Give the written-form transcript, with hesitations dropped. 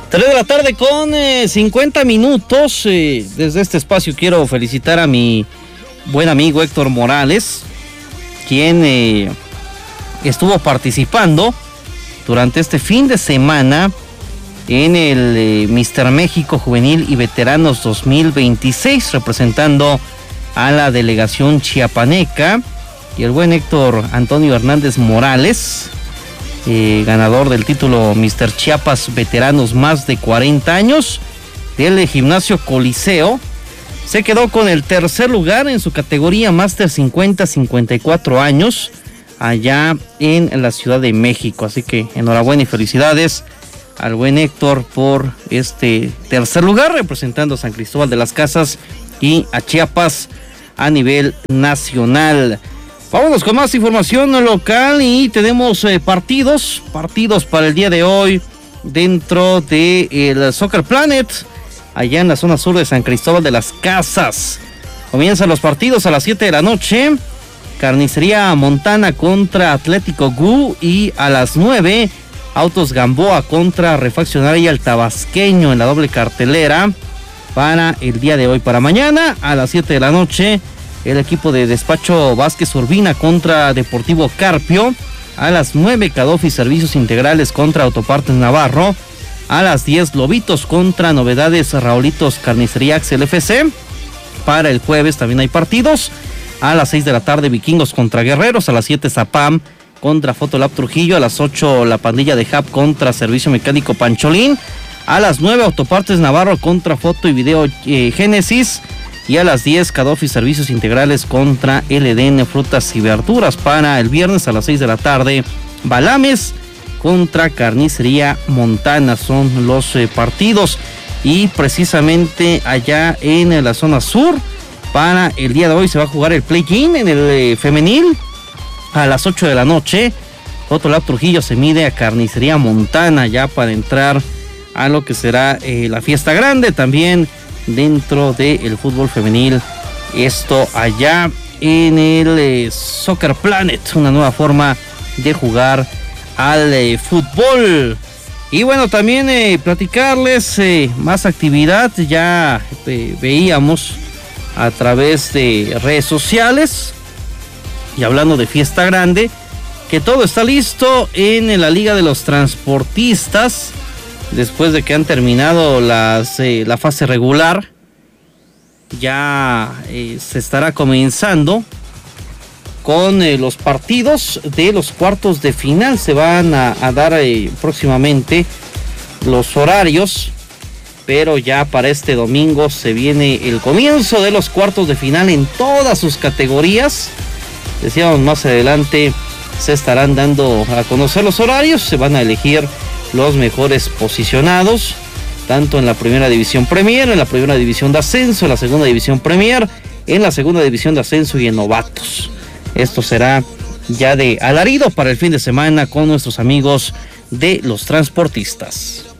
3 de la tarde con 50 minutos. Desde este espacio quiero felicitar a mi buen amigo Héctor Morales, quien estuvo participando durante este fin de semana en el Mister México Juvenil y Veteranos 2026, representando a la delegación chiapaneca. Y el buen Héctor Antonio Hernández Morales, ganador del título Mister Chiapas Veteranos más de 40 años del Gimnasio Coliseo, se quedó con el tercer lugar en su categoría Master 50-54 años allá en la Ciudad de México. Así que enhorabuena y felicidades al buen Héctor por este tercer lugar, representando a San Cristóbal de las Casas y a Chiapas a nivel nacional. Vámonos con más información local y tenemos partidos para el día de hoy dentro del Soccer Planet, allá en la zona sur de San Cristóbal de las Casas. Comienzan los partidos a las 7 de la noche. Carnicería Montana contra Atlético GU, y a las 9 Autos Gamboa contra Refaccionaria El Tabasqueño en la doble cartelera para el día de hoy. Para mañana a las 7 de la noche el equipo de Despacho Vázquez Urbina contra Deportivo Carpio. A las 9 Cadofi Servicios Integrales contra Autopartes Navarro. A las 10 Lobitos contra Novedades Raolitos Carnicería Axel FC. Para el jueves también hay partidos. A las 6 de la tarde Vikingos contra Guerreros. A las 7 Zapam contra Fotolab Trujillo. A las 8 la pandilla de Hub contra Servicio Mecánico Pancholín. A las 9 Autopartes Navarro contra Foto y Video Génesis. Y a las 10 Cadofi Servicios Integrales contra LDN Frutas y Verduras. Para el viernes a las 6 de la tarde Balames contra Carnicería Montana. Son los partidos. Y precisamente allá en la zona sur, para el día de hoy se va a jugar el play-in en el femenil. A las 8 de la noche Fotolab Trujillo se mide a Carnicería Montana, ya para entrar a lo que será la fiesta grande también dentro del fútbol femenil. Esto allá en el Soccer Planet, una nueva forma de jugar al fútbol. Y bueno, también platicarles más actividad. Ya veíamos a través de redes sociales, y hablando de fiesta grande, que todo está listo en la Liga de los Transportistas. Después de que han terminado la fase regular, ya se estará comenzando con los partidos de los cuartos de final. Se van a dar próximamente los horarios, pero ya para este domingo se viene el comienzo de los cuartos de final en todas sus categorías. Decíamos, más adelante se estarán dando a conocer los horarios, se van a elegir los mejores posicionados, tanto en la primera división Premier, en la primera división de ascenso, en la segunda división Premier, en la segunda división de ascenso y en novatos. Esto será ya de alarido para el fin de semana con nuestros amigos de los transportistas.